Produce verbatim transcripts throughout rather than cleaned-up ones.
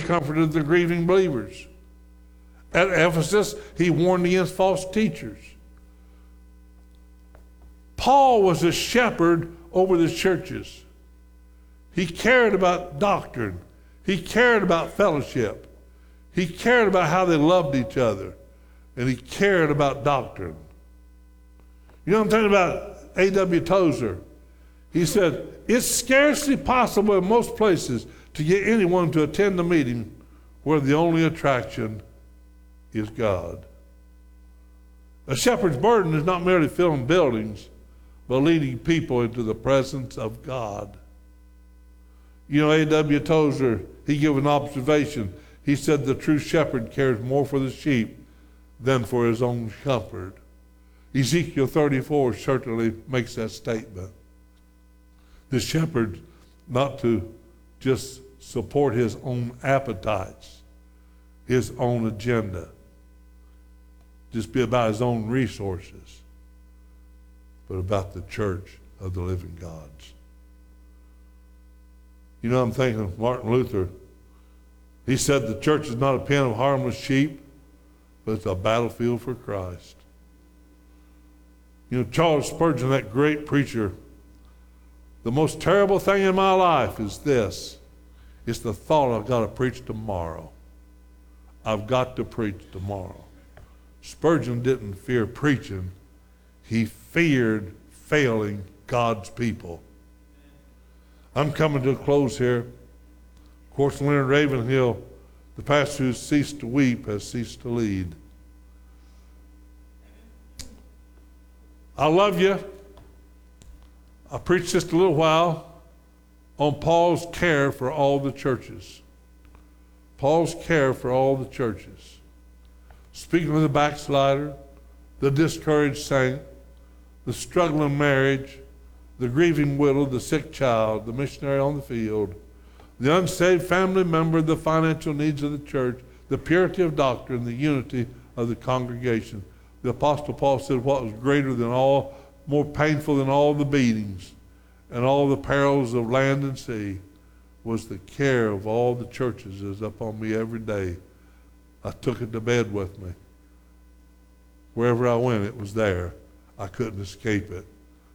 comforted the grieving believers. At Ephesus, he warned against false teachers. Paul was a shepherd over the churches. He cared about doctrine. He cared about fellowship. He cared about how they loved each other. And he cared about doctrine. You know what I'm talking about? A W Tozer. He said, it's scarcely possible in most places to get anyone to attend a meeting where the only attraction is God. A shepherd's burden is not merely filling buildings, but leading people into the presence of God. You know, A W Tozer, he gave an observation. He said the true shepherd cares more for the sheep than for his own comfort. Ezekiel thirty-four certainly makes that statement. The shepherd not to just support his own appetites, his own agenda, just be about his own resources, but about the church of the living gods. You know, I'm thinking of Martin Luther. He said the church is not a pen of harmless sheep, but it's a battlefield for Christ. You know, Charles Spurgeon, that great preacher, the most terrible thing in my life is this. It's the thought I've got to preach tomorrow. I've got to preach tomorrow. Spurgeon didn't fear preaching. He feared failing God's people. I'm coming to a close here. Of course, Leonard Ravenhill, the pastor who ceased to weep has ceased to lead. I love you. I preached just a little while on Paul's care for all the churches. Paul's care for all the churches. Speaking of the backslider, the discouraged saint, the struggling marriage, the grieving widow, the sick child, the missionary on the field, the unsaved family member, the financial needs of the church, the purity of doctrine, the unity of the congregation. The Apostle Paul said what was greater than all, more painful than all the beatings and all the perils of land and sea was the care of all the churches that was up on me every day. I took it to bed with me. Wherever I went, it was there. I couldn't escape it.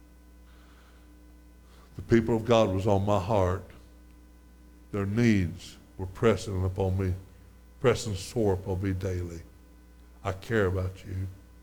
The people of God was on my heart. Their needs were pressing upon me, pressing sore upon me daily. I care about you.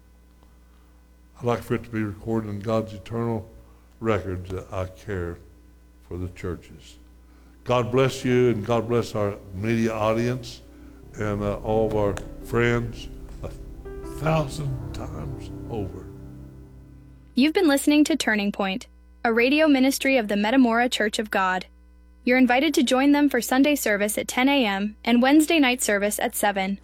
I'd like for it to be recorded in God's eternal records that I care for the churches. God bless you, and God bless our media audience and uh, all of our friends a thousand times over. You've been listening to Turning Point, a radio ministry of the Metamora Church of God. You're invited to join them for Sunday service at ten a.m. and Wednesday night service at seven.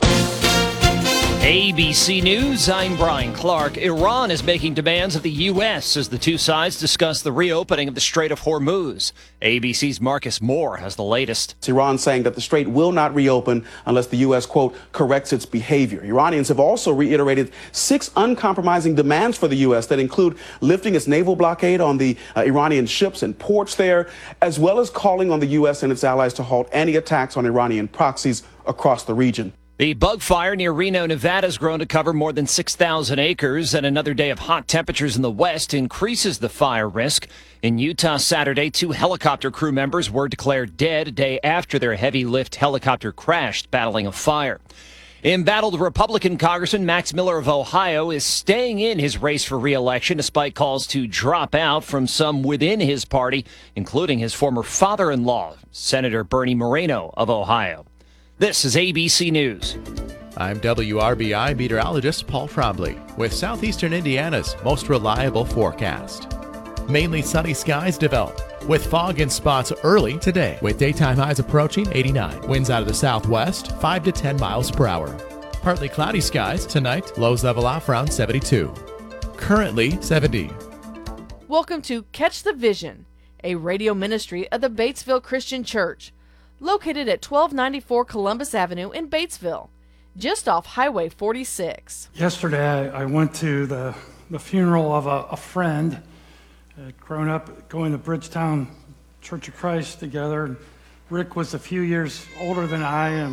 A B C News, I'm Brian Clark. Iran is making demands of the U S as the two sides discuss the reopening of the Strait of Hormuz. A B C's Marcus Moore has the latest. It's Iran saying that the strait will not reopen unless the U S, quote, corrects its behavior. Iranians have also reiterated six uncompromising demands for the U S that include lifting its naval blockade on the uh, Iranian ships and ports there, as well as calling on the U S and its allies to halt any attacks on Iranian proxies across the region. The bug fire near Reno, Nevada has grown to cover more than six thousand acres, and another day of hot temperatures in the west increases the fire risk. In Utah Saturday, two helicopter crew members were declared dead a day after their heavy lift helicopter crashed battling a fire. Embattled Republican Congressman Max Miller of Ohio is staying in his race for re-election despite calls to drop out from some within his party, including his former father-in-law, Senator Bernie Moreno of Ohio. This is A B C News. I'm W R B I meteorologist Paul Trombley with southeastern Indiana's most reliable forecast. Mainly sunny skies develop with fog in spots early today, with daytime highs approaching eighty-nine. Winds out of the southwest, five to ten miles per hour. Partly cloudy skies tonight, lows level off around seventy-two. Currently seventy. Welcome to Catch the Vision, a radio ministry of the Batesville Christian Church, located at twelve ninety-four Columbus Avenue in Batesville, just off Highway forty-six. Yesterday, I, I went to the, the funeral of a, a friend. I'd grown up going to Bridgetown Church of Christ together. Rick was a few years older than I, and